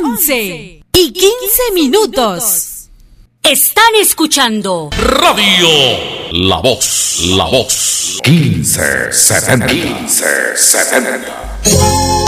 11:15. Están escuchando Radio La Voz, La Voz 1570.